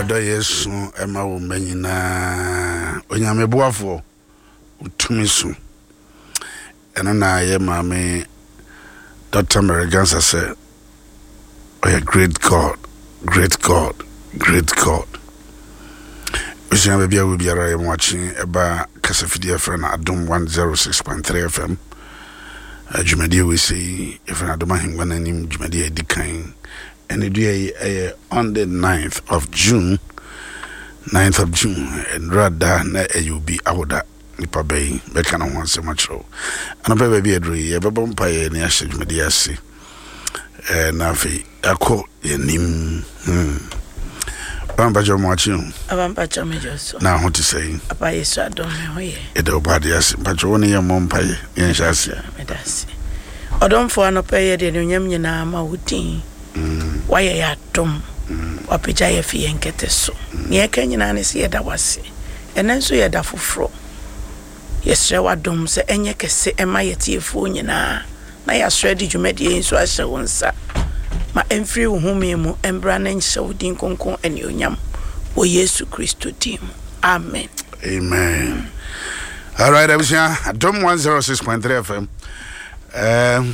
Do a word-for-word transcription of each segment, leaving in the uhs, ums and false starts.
do yesu ema wo manyina onyame boafo utumisu eno na ye mame Doctor Merigansa said, "Oh, a great God, great God, great God." We should have a baby watching about Casafidi friend Adum one zero six point three F M. Jumadi we say if I don't mind when I name Jumadi Dikain, and it be on the ninth of June, ninth of June, and rather you be out that. Nipa bay, be kind of once so much. And a baby a dream, a bumpire in the ashes, Mediasi. And Nafi, a quote in him. Bampajo watching. A bampacho major. Now, what to say? A pay so I don't know. It obadi as Patroni and Mompay, yes, I see. Medasi. I don't for no pay the Yamina Mauti. Why I had Tom or Pijaya Fee and Keteso. Near Kenyan is here that was. And then so you had a fro. Yes, I dom se enye kese ema yeti fu nyina na ya sredi dwumade enso ahye wonsa ma emfiri wo home mu embra na nhyɛ wodin konkon ene onyam wo Yesu Kristo dim. Amen. Amen. All right, Abisha, Dom one oh six point three F M. Um,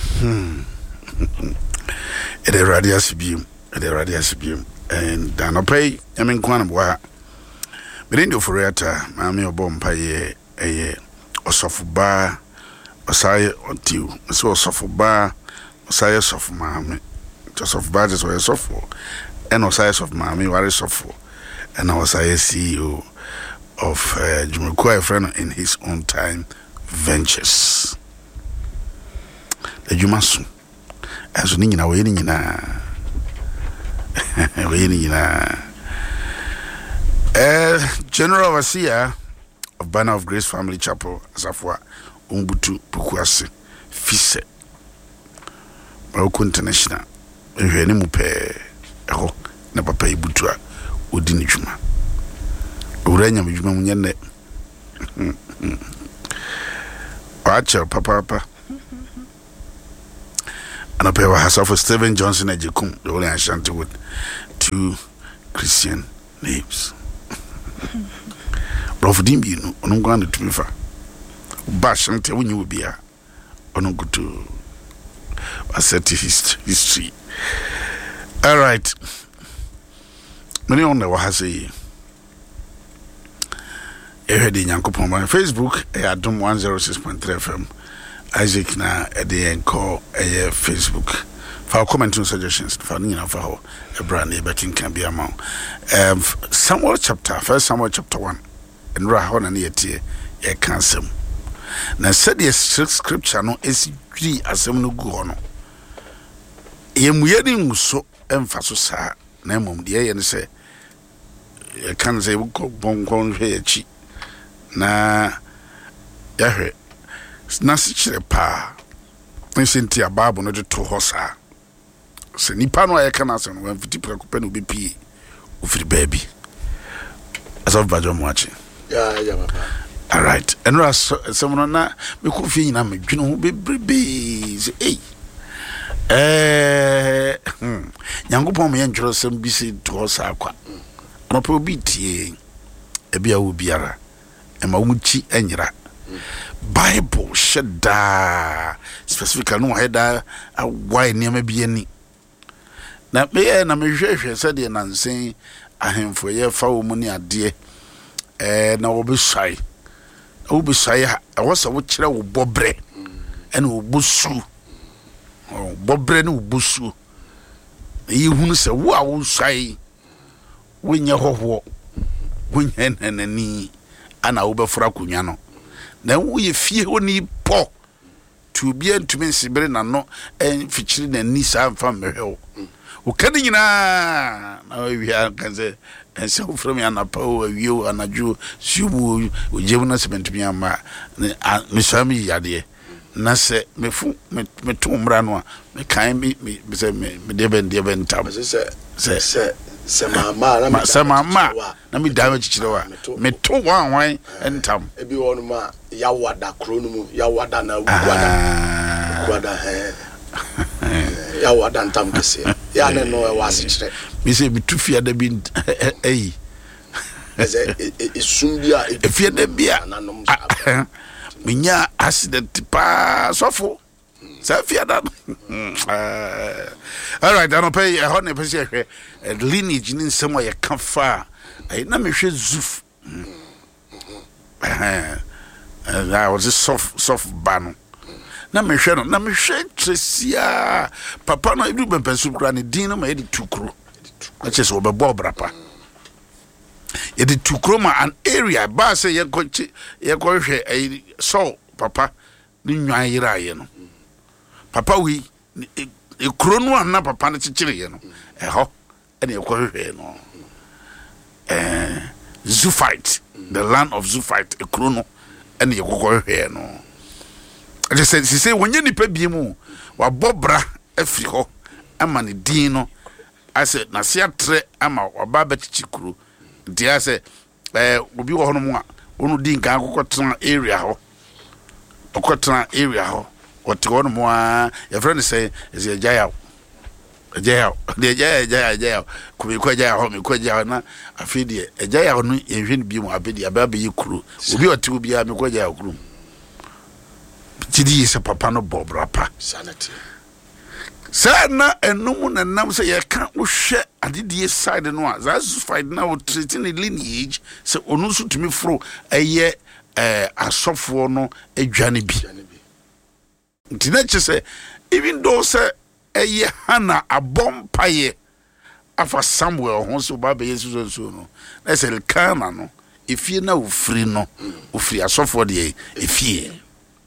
it is radio sibium, it is radio sibium, and Danopay, I mean, Quanabwa. But in the Furiata, Mammy or Bompaye, a Osofuba, Osaya until so Osofuba, Osaya Sof Mammy, just of badges were softful, and Osaya of Mammy, very softful, and I was a C E O of uh, Jumukwa friend in his own time ventures. The Jumasu, as Nina Waynina, Waynina, uh, General Overseer of Banner of Grace Family Chapel, Asafwa, Umbutu, Pukwasi, Fise, Baroku International, Eheni Mupe, Eho, na Papa Ibutua, Udini Juma. Urenya Mujuma Munyane. Wacha, Papa, Papa. And I pay herself for Stephen Johnson and Jekum, the only Ashanti with two Christian names. Of Dimbi, on going to be far. Bash until when you will be a on go to a set history. All right. Many on the Wahasi. I heard in Yankopon my Facebook, I Adum one oh six point three F M. Isaac na at the end call a Facebook. For comment and suggestions, for you know, for a brand new backing can be among. Um, Samuel chapter, first Samuel chapter one. And Rahon and yet ye cancel. Now said the scripture no is three as no go on. Yem wedding so emphasis name of the and say ye can say we go bon con chi na yahe na sichire pa nsinti ababu no de to hosa se nipa no ye can aso no one fifty prekope no be pie ofiri baby as of bajo moachi. Yeah, yeah, papa. All right. And Ras, someone na me could feel na me dwene ho bebrebe. Hey. Eh, hm. Nyankopon me ntwero sem bi se to sa akwa. No pro bi tie. E bia wo biara. E ma wuchi enyira. Bible sheda. Specifically no header a why niam bi ani. Na me na me hwehwe se de nansen ahemfo ye fa wo mu ni ade. Eh na obisai obisai a wasa wo kire wo bobre ene wo busu oh bobre ne wo busu yi hunu se wo a wo sai wonya hoho wonya nanani ana wo befura kunwa no na wo ye fie ho ni po tu bia ntumi nsibere na no en fichiri na ni sa mfa mehwe wo kadi nyina na wi kan se and so from Yanapo, you and a Jew, Subu, Jevna Cementmiama, Missami Yadi, Nase, me fu, me tomb ranwa, me kind me, me, me, me, Devon, Devon Tab, say, say, Sama, Sama, let me damage Chiloa, me two one wine and Tam. Ebi one ma, Yawada Cronum, Yawada, Wada hair. Yawada and Tam, Yana no, I was it. Me say, be too fear the bin, eh, as a sumbia if you de bia minya accident pa sofo sa fia da all right I don't pay a hundred percent lineage in some way can far I na me hwe zuf eh I was just soft soft ban na me hwe no na me hwe tresia papa no edu bempensu kra ne din no ma edi tukro na chese obebo brapa edi tukro ma an area ba say ye ko ye ko hwe so papa ni nwan yira ye no papa wi e kro no na papa no chichire ye no e ho e ne ko hwe no eh Zoophyte, the land of Zoophyte e kro no e ne ko ko hwe no I just said, she said, when you need to be more, wa bobra every ho, ama ni dino. I said, Nasia tre, ama wa baba chikuru. Dia said, eh, ubi wa hono mwa, unu din ka ko tran area ho. Ko tran area ho. What hono mwa, your friend say, is a jaya. A jaya, the jaya, jaya, jaya. Kubi kwa jaya ho, mi kwa jaya na, afidi, a jaya ho no, yen bi mo abedi, ababi yikuru. Ubi wa tu bi ya, mi kwa jaya kuru. Tidi is a papa no bob rapa sanity sana enum na nam say ye kan wo hwe adedie side no a that's fight now treating the lineage say onu so tumi fro eye eh asofo no adwane bi ntinache say even though say eye hana abompaye afa Samuel ho so baba yesu so no na say kana no efie na ofri no ofri asofo de efie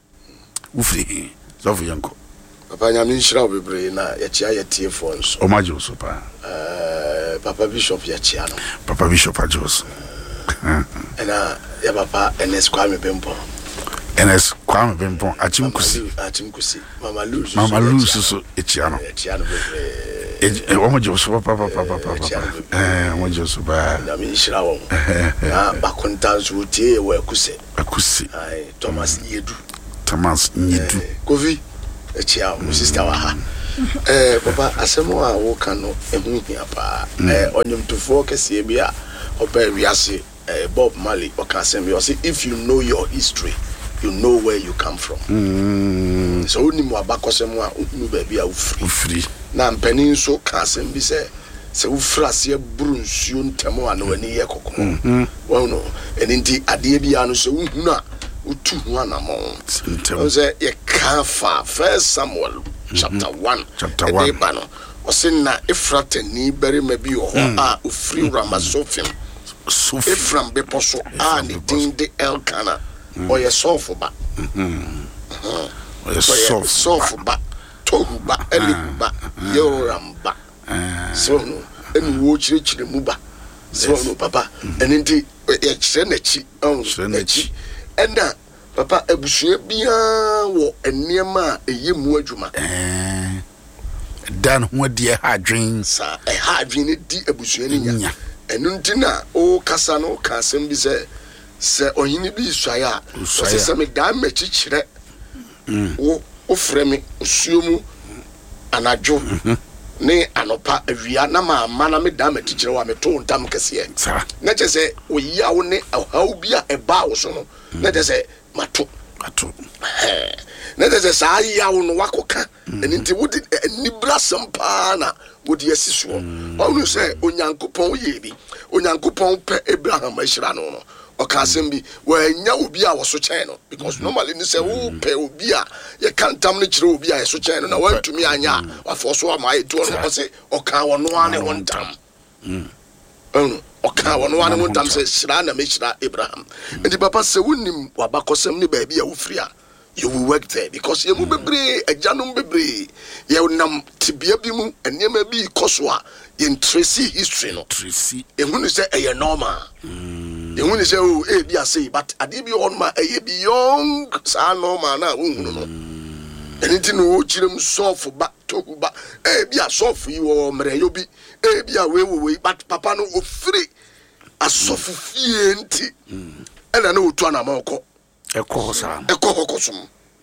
ufri zofu yanko papa nyame nshira obebre na ya chia ya tie fo nso o majo so pa eh papa bishop ya chia no papa bishop ajos ena ya papa ns Kwame Bempo ns Kwame Bempo achimkusi achimkusi mama lose mama lose so e chia no ya chia no bebre e o majo so papa papa papa eh o majo so ba nyame nshira wo na bakontanzo tie wo akuse akusi ai Thomas Yedu Thomas Nyidu Kofi echia mo sister wa ha eh papa asemo a wo kan no ehu hia pa eh onyumtufo kese bia oba wiase eh Bob Marley o kan asem you say if you know your history you know where you come from mm. so oni mo abakosemo a unu ba bia ufri ufri na mpanin so kan asem bi se se ufrase buru nsuo ntemo a no ani ye kokko mhm wono eninti ade bia no so uhunu a utu wana mo oze ye kafa first Samuel chapter one chapter one bano osinna Efrata ni bere mabi ho a ofri Ramazofim Efram be poso a ni din de Elkana o ye sofo ba mhm o ye sofo ba tohu ba elihu ba Yoram ba so no eni wo chire chire mu ba so no papa eninti ye chire na chi on na chi enda papa ebusue bia wo enema eyemu adwuma eh dan ho die ha adwen sa e ha adwen di ebusue ni nya enu ntina o kasa no kasem bi se se ohini bi suaya se se me da ma chichire wo o freme osuomu anajo ne anopa awia na ma mana me da ma chichire wa me to ntam kase na che se oya wo ne hawo bia eba wo so no na che se mato mato eh na de sa ya wo no wakoka enti wodi ni brasam pa na wodi asiso onu se onyankopon yebi onyankopon pe Abraham ahira no no o ka asem bi wa nya obi a wo so chen no because normally ni se wo pe obi a ye kantam no kire obi a ye so chen no na wantumi anya afo so ama eto no se o ka wo no ane wontam mm onu oka wono wane wontam se shira na me shira Abraham and papa se wonim wabakosem ne ba bia wo firi a you will work there because you bebre ajanum bebre ye nam tibia bi mu enema bi koso a in tracy history no tracy ehunu se eye normal mm ehunu se o e bia say but ade bi on ma eye bi young sa normal na wohunu no eniti no o chirem sofu ba tohu ba e bia sofu yi wo mre yo bi e bia we we but papa no o free asofu fie nti ena na otu ana ma okọ ekọ sa ekọ kokosum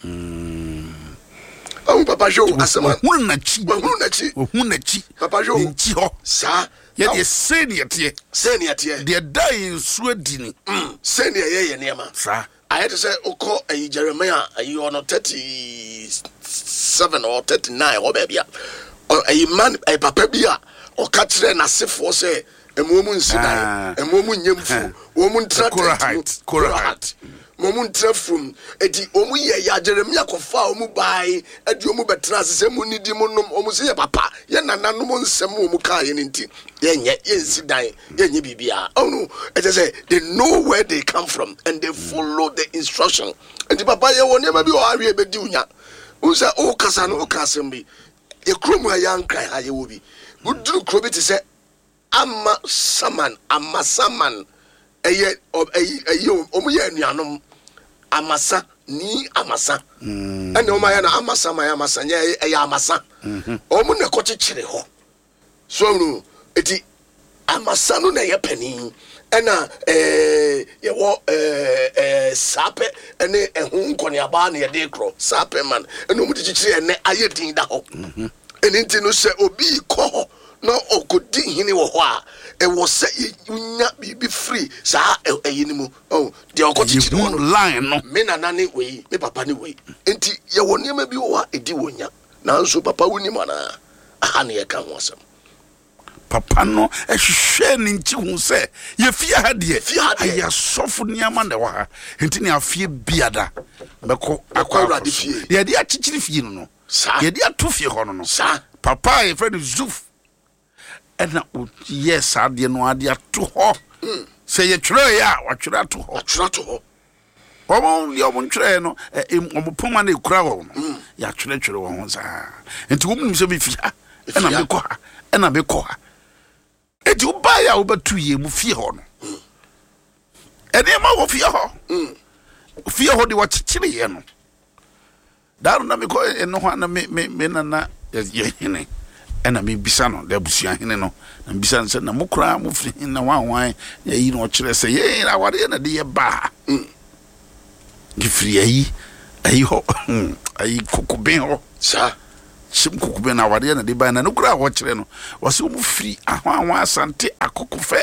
mm awu papa jo asema hunu na chi hunu na chi hunu na chi papa jo nchi ho sa Yet ye say near tie. Say near tie. Dear dying sweating. Say near ye near Sir. I had to say, Oko, a Jeremiah, you are not thirty seven or thirty nine or baby. Or a man, a papabia, or catch them as if for say, a woman sinai, a woman yamfu, woman track, Korahat. Momun trefum eti omu ye ya Jeremia kofa omu bai edi omu betra se mu nidi monum omu se ye papa ye nananom nsem omu ka ye nti ye nye ye nsidan ye nye bibia onu it say they know where they come from and they follow the instruction enti papa ye won ye ma bi o awe be di unya unsa o kasa no o kasem bi ye krom ya nkran ha ye wo bi uduru krobi ti se ama saman ama saman eye eye omu ye anuanom amasa ni amasa mm. ene o ma ya na amasa ma ya amasa nya e ya amasa mhm o mu na kochichire ho so nu eti amasa no na ye pani ena eh ye wo eh eh sape ene ehun nkoni aba na ye de kro sape man ene o mu chichire ene ayedin da ho mhm ene nti no se obi ko ho no okodi hini wo ho a e wo se nya bi free sa eyini mu oh de okochichire no line no me nana ne we me papa ne we enti ye wo niam bi wo a edi wonya na nso papa woni mana aha ne ye ka ho asem papa no ehhwe ne nti hu se ye fia ha de ya sofo niam na wa ha enti ne afie biada beko akwa de fie ye de achichiri fie no ye de ato fie ho no sa papa e friend Zuf ena yes ade no ade ato ho say ye twerɛ ya wa twerɛ to ho twerɛ to ho omo ye omo twerɛ no omo poma na ekura wo no ya twerɛ twerɛ wo ho sa enti wo mu se bi fia ena me kɔ ha ena me kɔ ha enti wo ba ya wo batu ye mu fie ho no ene ma wo fie ho fie ho de wa chichire ye no daru na me kɔ eno ho na me me na na ye hene ena me bisa no da busua hene no na bisa nse na mukura mu firi na wanwan ya yi no kire se ye na wade na de ye ba di firi ayi ayi ho ayi kokoben ho sa sim kokoben na wade na de ba na no kura ho kire no wose mu firi ahwanwan asante akokofe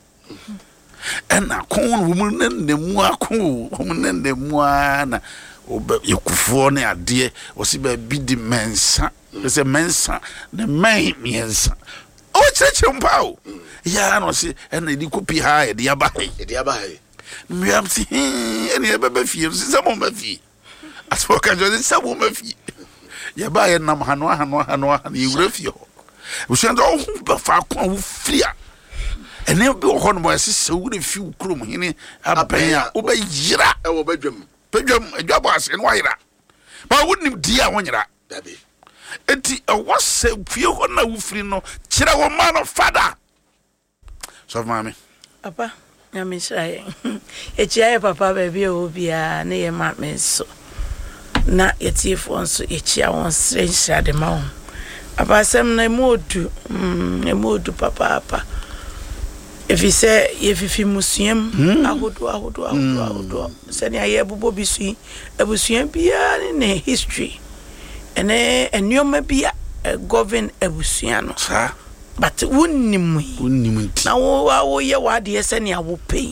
ena kon wo mu ne mu akon wo mu ne mu ana obe yekufo ne ade wose ba bi di mensa se mensa ne mai miensa o cheche mpao ya no se ena di kopi ha e di aba e di aba he mi am si ene e bebe fie se samo ma fie aso ka jo se samo ma fie ya ba ye nam hano hano hano hano e wura fie ho wo se ndo ho ba fa ko wo fria ene bi ho no mo se se wura fie krom hene aban a wo ba yira e wo badwam badwam adwabo ase no yira ba wonim di a wonyira dabi eti awase fie ho na wufri no kire wo ma no fada so mami papa ya me shaye e chia papa ba bi o bia na ye ma me so na yetifo nso e chia won srenhia de ma won papa sem na modu mm e modu papa papa if you say if you museum ahodo ahodo ahodo ahodo se ne aye bubo bisu ebusuan bia ne history ene enyoma bia govern ebusuan no sa but wonnim wonnim na wo wo ye wade se ne awo pei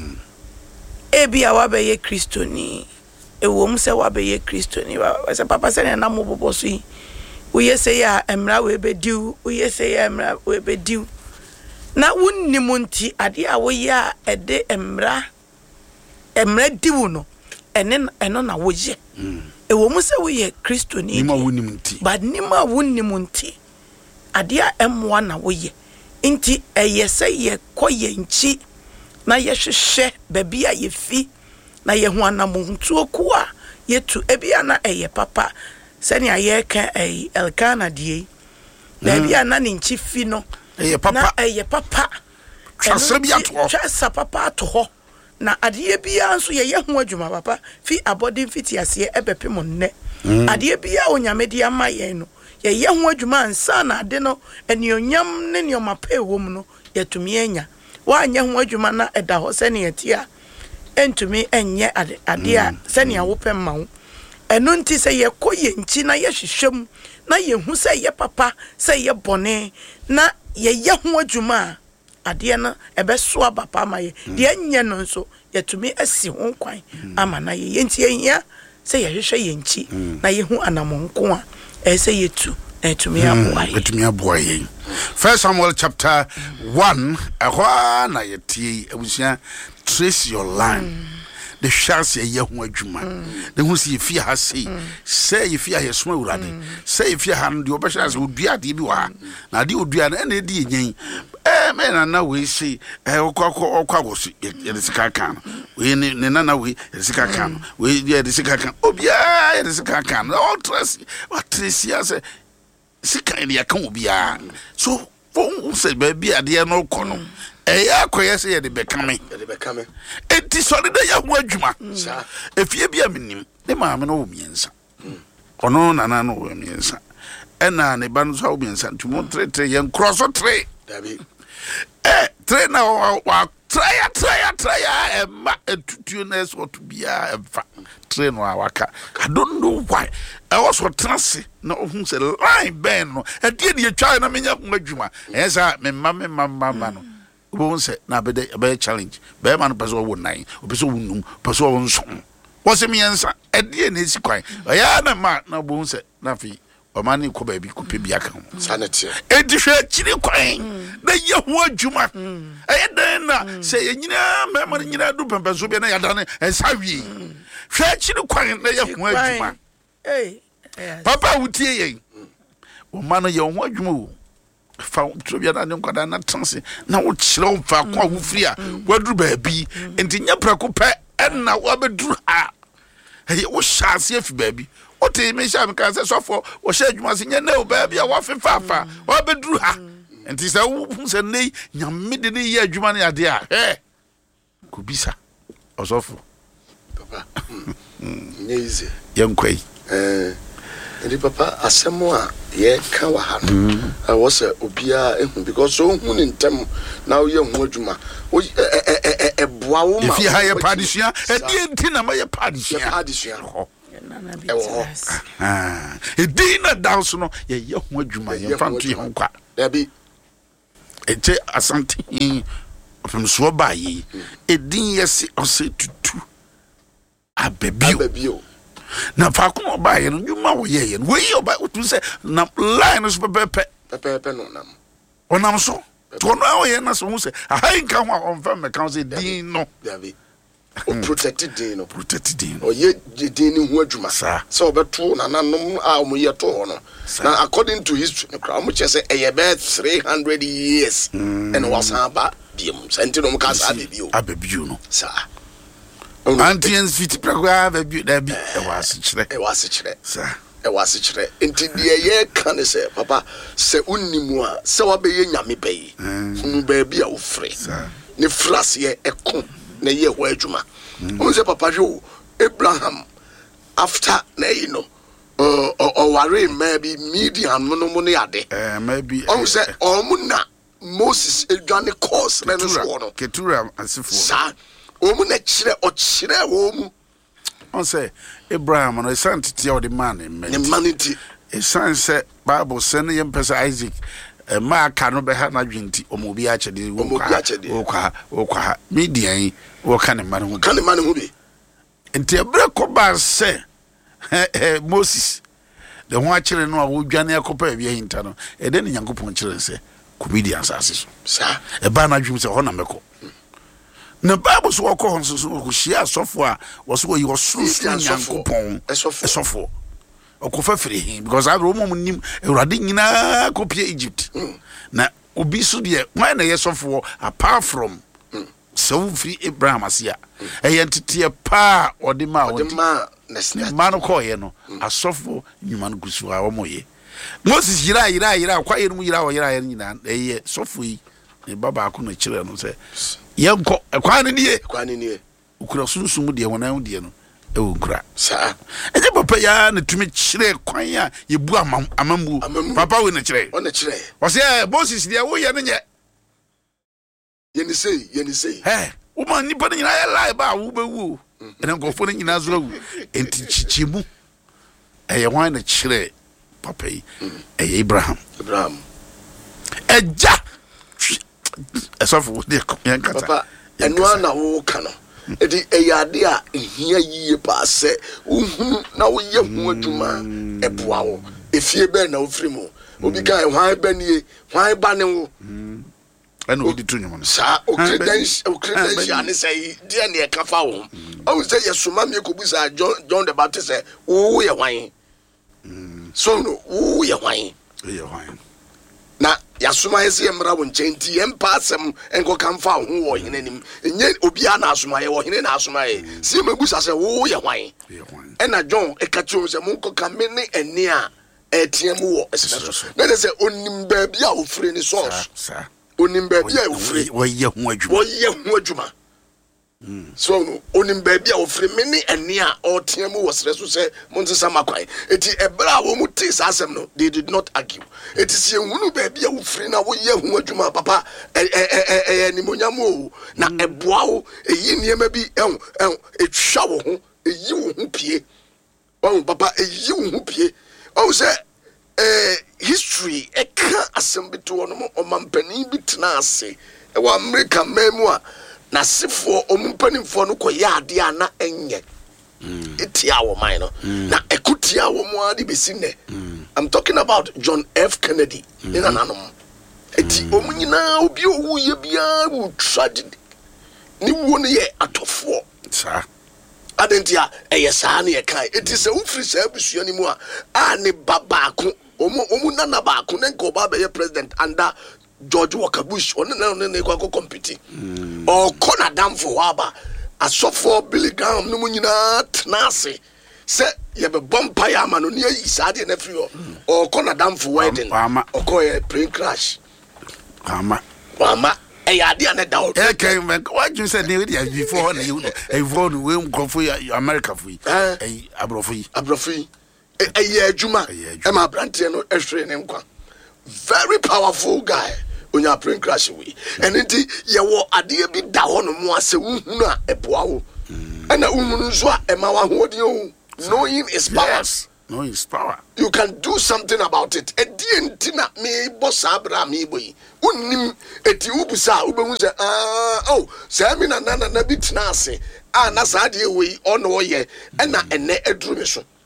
e bia wa be ye kristoni e wo mu se wa be ye kristoni wa se papa se ne na mo bobo so yi wo ye se ya emra we be diu wo ye se ya emra we be diu na wonnim nti ade a wo ya ede emra emra diu no ene eno na wo ye e wo mu se wo ye kristoni nima wonnim nti but nima wonnim nti ade a emwa na wo ye nti eye se ye koye nchi na ye hwehwe baby a ye fi na ye ho anamuntu oku a yetu ebia na eye papa sani aye ka eh Elkana die na ebia na ni nchi fi no eye papa na eye papa twasa bia to twasa papa to ho na ade bia nso ye ye ho adwuma papa fi abodin fiti ase ebepem nne ade bia onyame dia ma ye no ye ye ho adwuma ansa na ade no enionyam ne ne omape wom no yetumi enya wa anya ho adwuma na eda ho sani etia entumi enye ade ade a sani a wopem ma wo eno nti se ye koye nchi na ye hwehwem na ye hu se ye papa se ye bone na ye ye ho adwuma ade na ebeso abapa ma ye de nye no nso yetumi asi ho kwan ama na ye nti ye se ye hwehwe ye nchi na ye hu anamonko a e se yetu etumi aboa ye etumi aboa ye First Samuel chapter one ehwa na yeti abusia trace your line the chance ye ho adwuma the hu se yefia ha sei say yefia ye soma urade say yefia ha no de obehya se odua de bi wa na de odua na na de yen eh me na na we say eh okwa okwa go so ye de sika kan we ne na na we ye de sika kan we ye de sika kan obia ye de sika kan all trace what trace ya say sika ile ya kan obia so fon say baby ade no kono eh ya koye say ye de bekame ye de bekame enti so de ya ho adwuma efie bia menim ne maame no wo miensa ono nana no wo miensa ena ne ba no so wo miensa ntumo tre tre ye cross tre dabi eh tre na wa try try try e ma etutu na so to bia emfa tre no awaka I don't know why I was so trance na ohun se line ben no e die ne twa na menya ho adwuma e sa me ma me ma ma no bo se na be be challenge be ma no person wo nine o person wo num person wo nson wo se miensa e die na esi kwan ya na ma na bo se na fi o ma ni ko ba bi ko pe bia kan sanity e di hwe chiri kwan na ye ho adwuma e den na se ye nyina me ma nyina du pempenso bi na ya dane e sa wi hwe chiri kwan na ye ho adwuma eh papa wutie ye o ma no ye ho adwuma o fa trobia na ne nkwada na transe na wo kire wo fa kwa wo firi a waduru ba bi enti nya prako pe na wo abeduru ha hey wo shase afi ba bi o te me sha me kan se sofo wo sha adwuma se nya na o ba bi a wo fefafa wo abeduru ha enti se wo se nei nya me de ne ye adwuma na ade a he ko bisa osofo papa nye easy yankwai eh ndi papa asemo a ye ka wa ha no I was obia ehun because so hu ni ntem na wo ye hu adwuma o eh eh boa wo ma if you hire padisia e di enti na ma ye padisia padisia ho ah e di na dance no ye ye hu adwuma ye fanto ye hu kwa da bi e je asante from so ba yi e din ye si o se tutu abebio abebio na fa ko ba ye no nyuma wo ye ye we ye ba to say na line so pepe pepe no nam onam so to no wo ye na so hu say aha nka ho on fa me kan say din no davi o protected din no protected din o ye din ni hu adwuma so obeto na nanom a o ye to ho no na according to history no kra mo che say e ye be three hundred years and was aba biem sentino mo ka sa abebio abebio no sa Antians fit program be there be e was kire e was kire sa e was kire enti de ye kan say papa se unnimu a se wa be ye nyame bayi hu ba bia wo frɛ ne frase ye ekon na ye ho adwuma on say papa jo Abraham after na you know uh or worry maybe medium no no ne ade eh maybe on say omuna Moses edwane course na no so no ketura asifo sa omu na chire o chire omu on say Abraham no santity of the man in the manity e san say Bible send him person Isaac e ma ka no be ha na dwenti omu bi a chede wo kwa wo kwa median wo ka ne man ho ka ne man ho bi enti ebre ko ba say Moses the one chire no a wo dwane akopa bi ahinta no e de ne Nyankopon chire say comedians asese sa e ba na dwum say ho na meko na Bible so wako hon so ko hia asofo a wo so yi wo suru Nyankopon esofo okofa firi hin because I romo nim Ewurade nyina kopie Egypt na obi so de why na yesofo apart from so free Abraham asia e yentete pa ode ma ode ma na ma no ko ye no asofo nyuma no gusu a wo moye Moses yira yira yira kwa ye no yira wo yira ye nyina e ye sofo yi e baba ko no kire no se yenko ekwan ni ye ekwan ni ye ukura sunsumu de wonan de no e wo nkura sa eje papa ya na tumi kire kwan ya ye bu amambu papa we na kire o na kire o se Moses de wo ye no nye ye ni sei ye ni sei eh wo man ni pa ni na ya lai ba wo be wu ene nkofo ni nyina zura wu enti chichimu ɛyɛ hwan na kyerɛ papa yi ɛyɛ Abraham Abraham ɛgya ɛsɔfo de yɛn kata papa ɛnoa na wo ka no edi eyade a ehia yiye pa sɛ uhunu na wo ye hu adwuma ɛboa wo efie bɛ na wo firi mu obi kan hwan ba nie hwan ba ne wo ɛna odi to nyom no sa o credentials o credentials ne sɛ dia ne ka fa wo o sɛ yesoma me ko bu sa John John the Baptist sɛ wo ye hwan so no wo ye hwan ye hwan na yasoma yesi emra wo nkyenti empa asem enko kan fa ho wo hene nim enye obi a na asoma ye wo hene na asoma ye si mebusa se wo ye hwan e na John e ka tiom se monko ka me ne ene a etiam wo esese na de se onim ba bia ofre ni source sa onim ba bia ofre wo ye ho adwuma wo ye ho adwuma so onim ba bia ofre me ne ene a otiam wo sere so se monte sama kwan eti ebra wo mu te sa asem no they did not argue eti se hunu ba bia ofre na wo ye ho adwuma papa eh eh eh ni monyamo na eboa wo eyi niema bi ehun ehun etwa wo ho eyi wo ho pie wo papa eyi wo ho pie o se eh history e ka asem bi to no omampani bi tena ase e wa America memu a na sefo omumpanimfo no koya ade ana enye etia wo man no na ekutia wo mo ade besi ne I'm talking about John F Kennedy ni nananom eti omunyina obi owu ye bia wo tragedy ni wo ne ye atofo sa adentia eye sa na ye kai eti se ufri sa abusua ni mu a a ne babaako omu omu nana baako ne ko ba be ye president under George Walker Bush on na na ko compete o kona damfo aba asofo Billy Graham no munyina tnase se ye be bompa ya ma no ne yi sade na free o kona damfo wedding o ko ye plane crash ama ama e ya de na down e kan me what you said dey before na you e before no we go for America for e abrofo abrofo e ye adwuma e ma brante no ehwere ne nkwa very powerful guy onya plane crash we and it ye wo ade bi da ho no mo ase uhunu a eboa wo and uhunu so a e ma wa hodin o knowing is power. Yes, knowing is power. You can do something about it. E di entina me boss abra me boy unim eti ubusa ubehu se ah oh say me na na na bi tena ase ah na sa de we ono ye e na ene eduru me so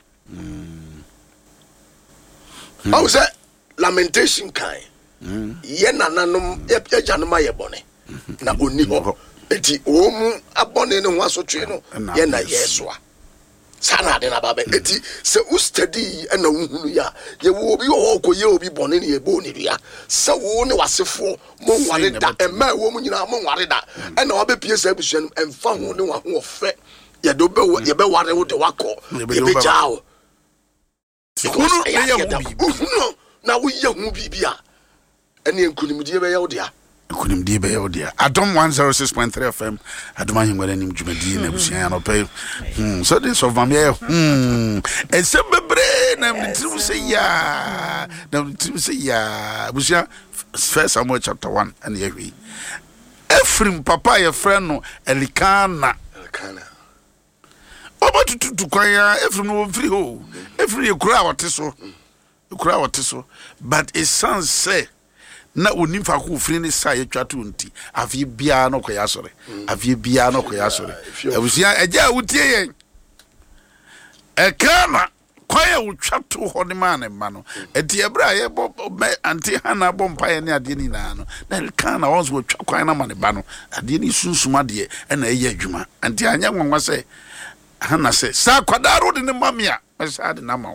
oh say lamentation kai ye nananom ye janoma ye bone na oni ho eti omu abone ne ho asotwe no ye na yesoa sana de na baba eti se u study e na uhunu ya ye wo obi ho ko ye obi bone ne ye bo ne dua se wo ne wasefo mo nware da e ma wo mu nyina mo nware da e na obepie sa abusua no emfa ho ne wa ho ofe ye do be ye be ware wo de wakọ ye be jao uhunu ye uhunu na wo ye hu bibia ene enkunimdie be ye odia enkunimdie be ye odia Adom one oh six point three F M Adom ahengwere nim dwumadi na busia ya no pay hmm so this of mam ye hmm ese bebre na mtimu se ya na mtimu se ya busia First Samuel chapter one and ye wi Ephraim papa ye friend no Elikana Elikana oba tutu kwanya Ephraim no free ho Ephraim ye kura wote so kura wote so but it sounds say na onim fa ko free ni sa ye twato nti afie bia no koya sore afie bia no koya sore abusia eja wutie yen e kana kwaya utwato ho ne ma ne ma no enti ebra ye bo anti hana bo mpa ne ade ni na no na kana wons wo twa kwan na ma ne ba no ade ni sunsuma de e na eye adwuma anti anya nwanwa se hana se sa kwadaro de ne mamia sa de na ma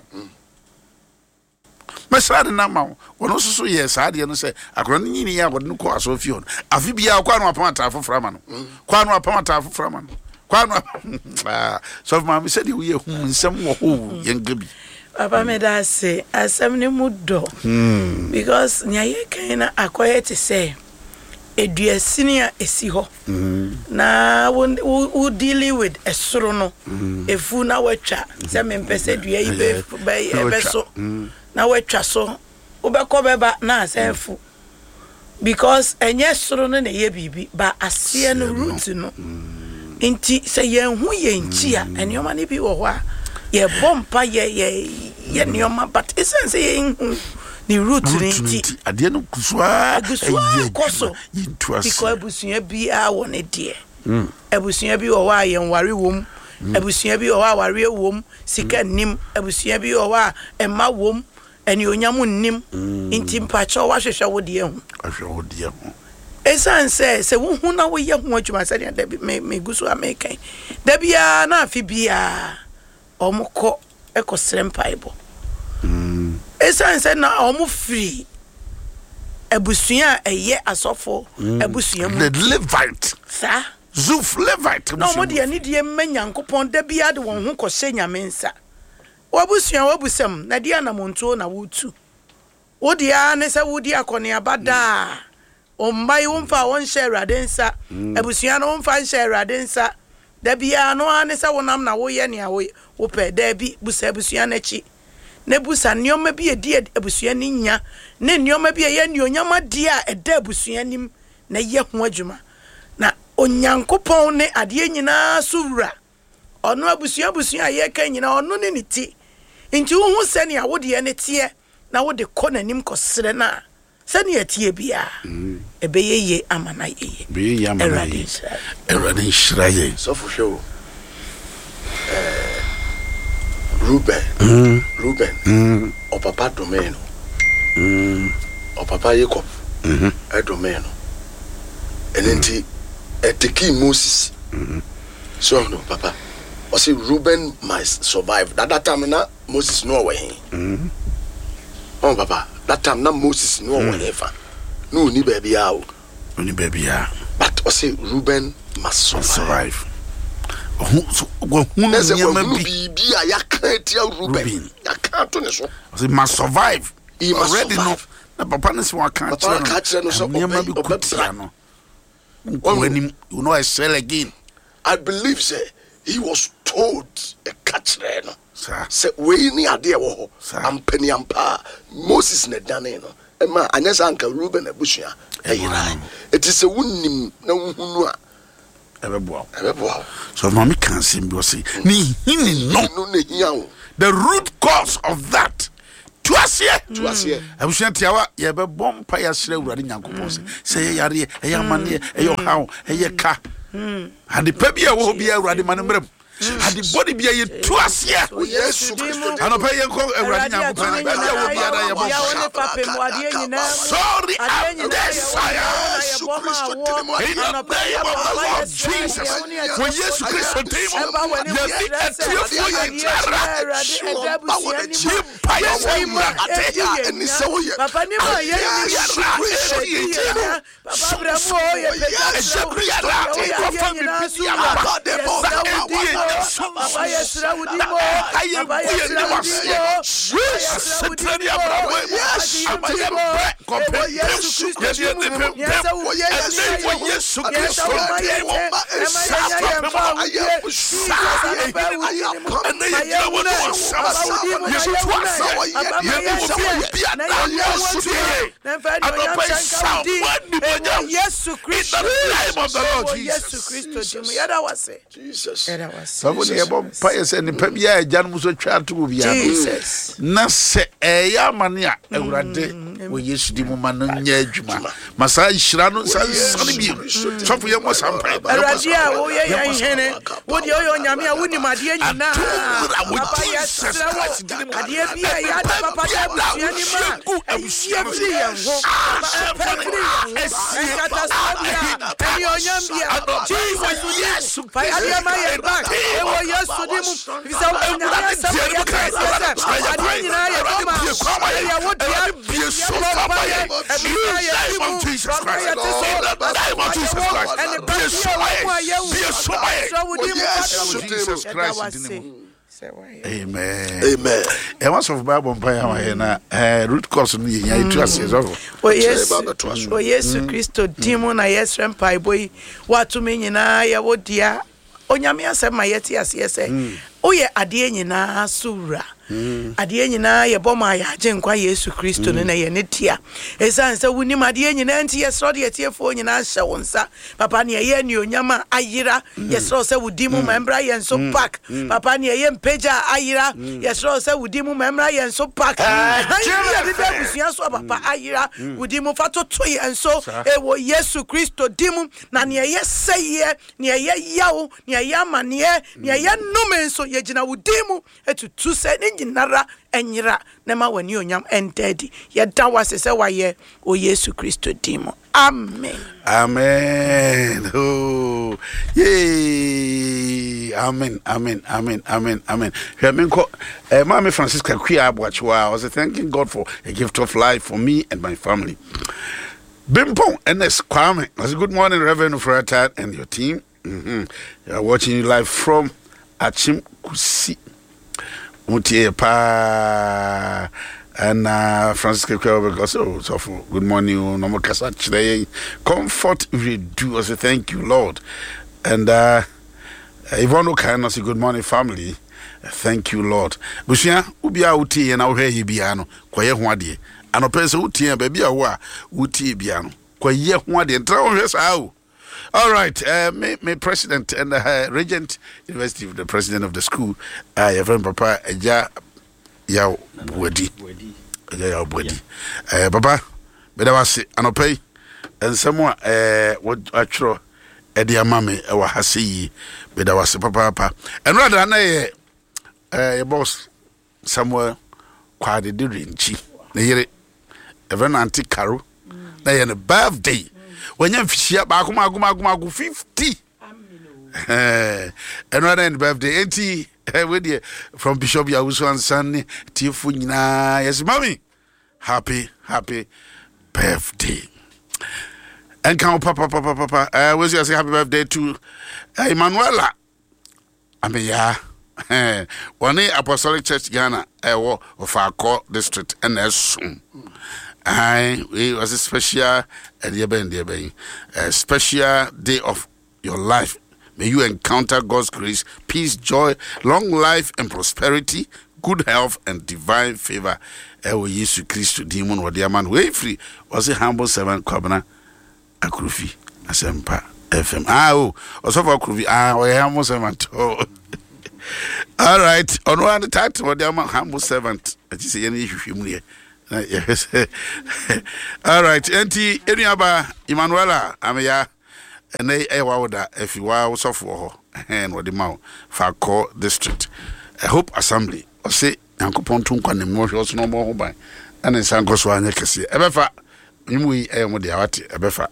mesade na ma wono soso ye saade no se akro no nyini ya wode no ko aso fi on afi bia kwa no apamata afofra ma no kwa no apamata afofra ma no kwa no ah so ma me said we hu nsem wo ho yengabi papa me da se asem ni mudo hmm because nya ye kan na akoye te se eduasini a esi ho na wo dealing with esoro no efu na watwa se me mpese dua yi be be so na wetwa so obekọ beba na asefu because enye soro no na ye bibi ba aseye no root no nti se ye hu ye nchi a enioma ne bi wo ho a ye bompa ye ye ye nioma but essence ye ni root ni ade no kusua agusua koso yintuase because abusua bi a won e de mm abusua bi o wa ye nware wom abusua bi o wa ware wom sika nim abusua bi o wa ema wom eni onyam nim inti mpacho wa hwehwe wo de hu ahwe wo de hu esan se se wo hu na wo ye hu adwuma se de me me gusu amekan da bia na afi bia omko ekosrem paibo mm esan se na omu free abusua eye asofo abusua mu the Levite sa Zuf Levite no mo de ani de manyankopon da bia de won hu ko hye nyamensa wabusua wabusam na dia na monto na wotu wodia ne se wodi akone abada o mbai wonfa won share adensa abusua no wonfa share adensa da bia no ane se wonam na wo ye ne wo wo pe da bi busa abusua na chi ne busa nioma bi edi abusua ni nya ne nioma bi ye ni onyama dia eda abusua nim na ye ho adwuma na onyankopon ne ade nyina sowura ono abusua abusua ye kan nyina ono ne niti nti wo hu se ne awode ne tie na wo de kɔ nanim kɔsere na se ne atie bia ebe yeye amana yeye be yeye amana yeye erade shiraye so for sure eh Ruben Ruben mm o papa domeno mm o papa Jacob mhm e domeno enenti eteki Moses mhm so no papa o say Ruben must survive that, that time na Moses no way mhm oh papa that time na Moses no way ever no ni baby out no ni baby out but o say Ruben must survive, survive. So go hunu nyama bi bi a yakan tia Ruben yakan to ne so so must survive he must already survive. No na papa ne se wa kan tia no so nyama bi kutia no when you know I sell again I believe say he was told a catch no sir say we ni ade e wo ho ampani ampa Moses na dane no e ma anyasa anka Ruben abusua e yira it is a wunnim na hunu a ebeboa ebeboa so mama can sim bi o say ni hini no no ne hiawo the root cause of that tuasie tuasie abusua tiawa ye be bompa ya sere urade nyankopon se se yare e yamane e yo hawo e ye ka mm ade pa bia wo bia urade manemrem ade body bia ye tuasie Yesu Kristo ano pa ye ko urade nyankopon bia wo bia da ye bompa sorry I'm desire Jesus when Yesu Kristo demo ye bi atiefo ye tara pa ye sema ateya eni se wo ye papa ni ma ye ni papa bravo ye papa ye sra wudi mo papa ye sra wudi mo Jesus treni abrabo Yesu Kristo Yesu Kristo Yesu Kristo Yesu Kristo yada wase Jesus yada wase somebody about pious and pebia janmu so twa to bia Jesus na se eya mane a awurade wo Yesu di mu ma no nya adwuma masa hira no sane bi sofo ye mo sampa awurade a wo ye yan hene wo de yo nyame a woni made nyina papa Jesus ade bi a ya da papa da busua ni ma abusia firi yan ho papa firi yan ho kata sabia eni onyam bia Jesus Yesu fa ade ma ye back e wo Yesu di mu bisa wo nyame sabia ya kasa ade nyina ye bi ma ya wo dia bi so papa ye e bi Jesus Christ Jesus Christ Jesus Christ amen amen e was of Bible empire na eh root cause ni ya itu ases of o Yesu o Yesu Kristo dimo na Yesu empai boy watu me nyina ya wodia onyame asema yeti ase ese o ye ade nyina sura adeɛ nyinaa yɛbɔ ma yɛagye nkwa Yesu Kristo no na yɛne tia ɛsiane sɛ wonim adeɛ nyinaa nti yɛsrɛ de yɛtiefoɔ nyinaa hyɛ wo nsa papa ne ɛyɛ anuonyam a ayera yɛsrɛ sɛ wodi mu ma mbra yɛn so pak papa ne ɛyɛ mpagya a ayera yɛsrɛ sɛ wodi mu ma mbra yɛn so pak yɛde da abusua so papa ayera wodi mu fa toto yɛn so ɛwɔ Yesu Kristo di mu na ne ɛyɛ sɛyɛ ne ɛyɛ yaw ne ɛyɛ amaneɛ ne ɛyɛ nnome nso yɛgyina wo di mu ɛtutu sɛ ne nyinara ɛnyera na ma wani onyam ɛntɛdi yɛda wase sɛ wayɛ o Yesu Kristo di mu. Amen. Amen. Oh, yay. Amen. Amen. Amen. Amen. Amen. Hemenko, uh, Mama Francisca Kuya Abwachwa, I was thanking God for a gift of life for me and my family. Bimpong N S Kwame. I said, good morning, Reverend Ufrata and your team. Mm-hmm. You are watching you live from Achim Kusi. Mutie pa. And uh, Francisco because oh, so for good morning, no more today. Comfort we do. I say thank you, Lord. And uh, Yvonne Okan, I say good morning, family. Thank you, Lord. Busia, ubia uti and our hey biano, kwaye hwade. Ano pese uti and baby awa uti biano. Kwaye hwade. Trawo yes how. All right, uh, my, my president and uh, regent university, the president of the school, uh, your friend Papa Eja. Yaw Bwedi. Yaw Bwedi. Eh, Papa, beda wase anopay. Ensemo eh what atro e dia mame e wa hase yi. Beda wase papa papa. And rather na ye eh boss Samuel Kwade de Renchi. Na yere even anti Caro. Na ye ne birthday. When you fishia ba kuma kuma kuma fifty. Eh, and rather in birthday eighty. Hey, from Bishop Yawusu and Sunny, Tifuina. Yes, mommy. Happy, happy birthday. And come, Papa, Papa, Papa. I wish you say happy birthday to uh, Emanuela. I mean, yeah. One day, Apostolic Church Ghana, uh, of our core district, and as soon. I it was a special, uh, a special day of your life. May you encounter God's grace, peace, joy, long life and prosperity, good health and divine favor. Ewo Yesu Christo demon wa diaman way free was a humble servant Kwabena Akrufi Asempa F M. Ah oh, also for Akrufi ah we humble servant. Oh. All right, on one title wa diaman humble servant. I just say any hwehwem here. All right, enti enuaba Emanuela ameya. And they awawda if you are so for and what the mouth for district. I hope assembly or say Uncle Pontun can emotions no more by and in San Goswanya Cassia. Ebefa, you we am with the awati, Ebefa.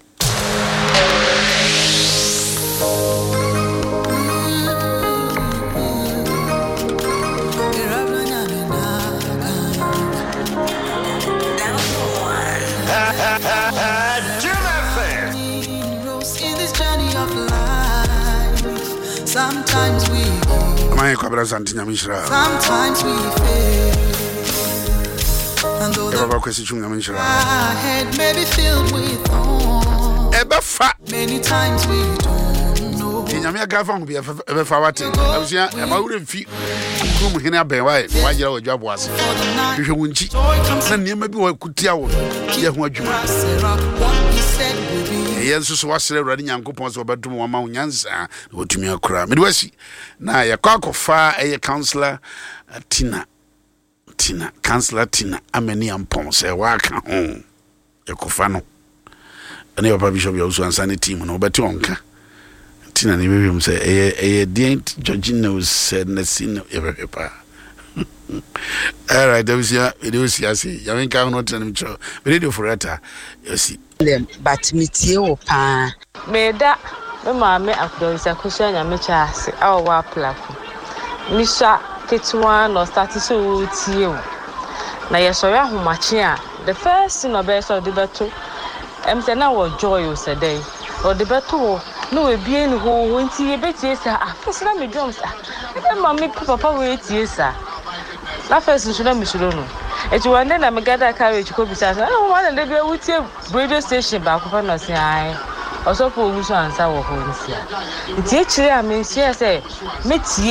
Sometimes we sometimes we fail. And though the head may be filled with thorns, many times we don't know. Nyame agafa ho bia ebefa wate abusia e ma wure mfi krum hene abenwa e wajira odwabo ase hwehwe wonchi na niema bi wa kutia wo ye ho adwuma yensu so wasere awrade nyankopon so obedum wa ma onyansa wotumi akora medwasi na yakwa kofa eye counselor Tina Tina counselor Tina amani ampon se waka ho yakofa no ene papa bishop ya usu ansane team no obeti onka Tina ni bebe mse eye eye dient Georgina said na sin every pa. All right, there was ya it was ya see ya menka no tena mcho radio for eta you see but mitie o pa meda me maame akudonsa kusha nya mecha ase awo wa plaku misha ketwa no start so tie o na yesori ahomache a the first thing obe so de beto em say na wo joy o say dey o de beto no we bie ni ho ho nti ye betie sa afese na me drums ah e ma me papa we tie sa la first nso na misuro no eti wande na me gada carriage ko bisa sa no one dey be wutie radio station ba ko fa no say ai also for wuso ansa wo ho nsia nti e chire a me nsia say metie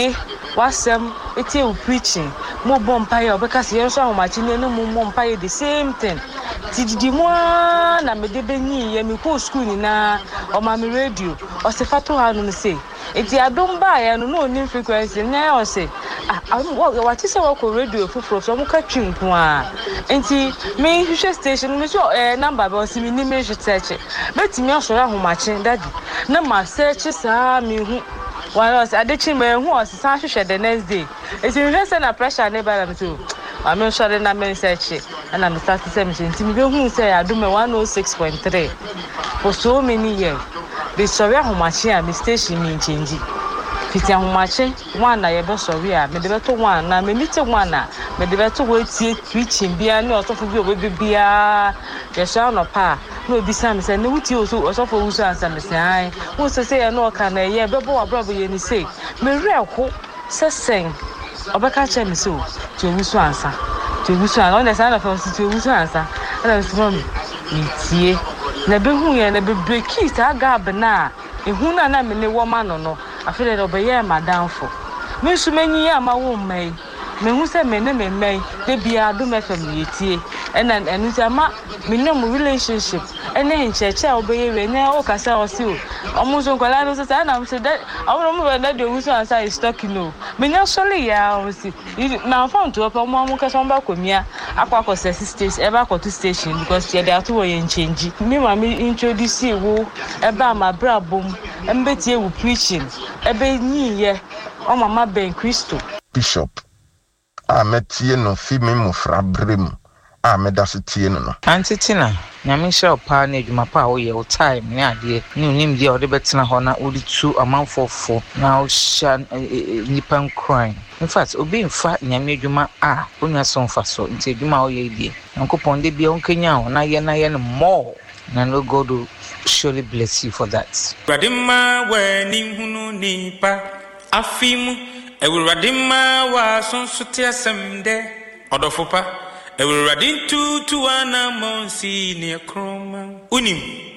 wasem etie u preaching mo bompaye obeka se yenso ahomachi ne no mo bompaye the same thing tididi mo na me de benyi ye me ko school ni na o ma me radio o se fato ha no se eti adom ba ya no no ni frequency na o se ah what is our radio fufuro so mo ka twinko a enti me hwehwe station me so eh number ba o se me ni me hwe search betimi osoro ahomachi daddy na ma search sa me hu one was adechi me hu o se san hwehwe the next day eti me say na pressure na ba na so I'm not sure na me search and I'm starting to say enti me hu say adom one oh six point three for so many years the sorry ahomachi a me station me change fiti ahomachi one na ye be sorry a me de beto one na me meet one na me de beto we tie preaching bia na otofo bi obi bia ye sha no pa na obi sam say na wuti oso osofo wusu ansam say ai wo so say ye no ka na ye be bo abrobo ye ni say me reko sesen obeka che me so ti wusu ansa ti wusu an on the side of us ti wusu ansa na so me tie na be hu ye na be breaki sa gab na ehu na na me ne wo ma no no afele no be ye madamfo me su manyi ya ma wo mai me hu se me ne me mai de bia do me fam yetie ena enu se ma me ne mu relationship ene ncheche a obeye we ne o kasa o si o omo so kwala no se na me se de omo mo be de wu so ansa is talking no me nya sole ya o si na phone to opa mo mo kasa mba komia akwa ko se stage e ba ko to station because ye dey ato wo ye change me ma me introduce wo e ba ma brabom embetie wu preaching ebe nyi ye o mama ben Christo Bishop a metie no fi me mu frabrem a medase tie no no antitina nyame sha opa na adwuma pa wo ye o time ne ade ne unim dia o de betena ho na odi tu amanfofo na o sha nipa nkran in fact obi mfa nyame adwuma a onya so mfa so nti adwuma wo ye die nkopon de bia onkanya ho na ye na ye no more na no God will surely bless you for that. Radima we ni hunu nipa afimu ewuradima wa sonsote asemde odofopa ewuradin tu tu ana monsi ne kroma unim